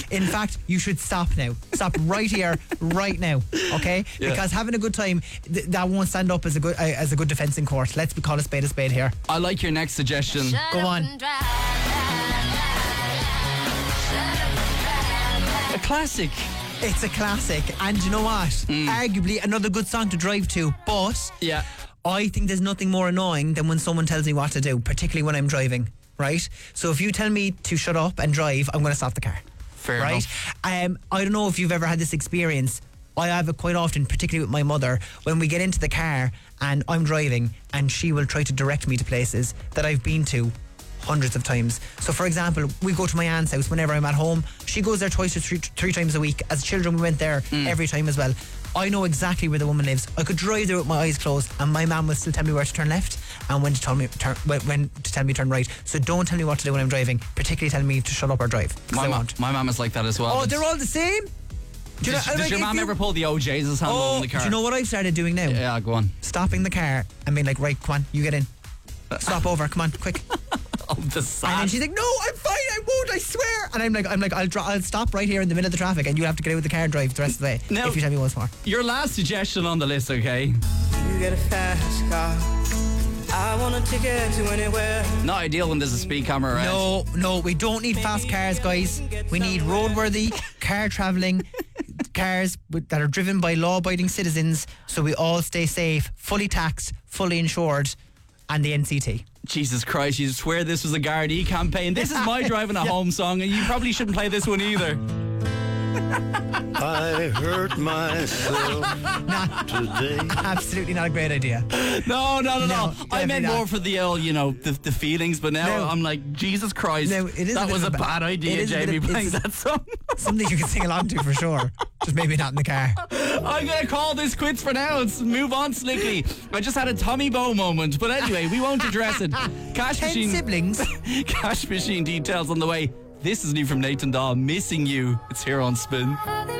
In fact, you should stop now. Stop right here, right now, okay? Yeah. Because having a good time, that won't stand up as a good defence in court. Let's call a spade here. I like your next suggestion. Go on. A classic. It's a classic, and you know what? Arguably another good song to drive to, but Yeah. I think there's nothing more annoying than when someone tells me what to do, particularly when I'm driving, right? So if you tell me to shut up and drive, I'm going to stop the car. Fair right? enough. I don't know if you've ever had this experience. I have it quite often, particularly with my mother, when we get into the car and I'm driving and she will try to direct me to places that I've been to hundreds of times. So for example, we go to my aunt's house whenever I'm at home. She goes there twice or three times a week. As children, we went there every time as well. I know exactly where the woman lives. I could drive there with my eyes closed and my mum will still tell me where to turn left and when to tell me turn right. So don't tell me what to do when I'm driving, particularly tell me to shut up or drive. My mum is like that as well. Oh, they're all the same? Does your mum ever pull the OJ's handle in the car? Do you know what I've started doing now? Yeah, go on. Stopping the car and being like, right, come on, you get in. Stop over, come on, quick. Oh, the sad. And then she's like, no, I'm fine, I won't, I swear. And I'm like, I'll stop right here in the middle of the traffic and you have to get out with the car and drive the rest of the way. Now, if you tell me once more. Your last suggestion on the list, okay? You get a fast car. I want a ticket to anywhere. Not ideal when there's a speed camera around. No, we don't need fast cars, guys. We need roadworthy, car travelling cars that are driven by law-abiding citizens, so we all stay safe, fully taxed, fully insured, and the NCT. Jesus Christ, you swear this was a Gardaí campaign. This is my driving a home song, and you probably shouldn't play this one either. I hurt myself today. Absolutely not a great idea. No, not at all. I meant not. more for the the feelings, but now I'm like, Jesus Christ, that was a bad idea, Jamie, playing that song. Something you can sing along to for sure. Just maybe not in the car. I'm going to call this quits for now and move on slickly. I just had a Tommy Bow moment, but anyway, we won't address it. Cash 10 Machine siblings. Cash Machine details on the way. This is new from Nathan Dahl, Missing You. It's here on Spin.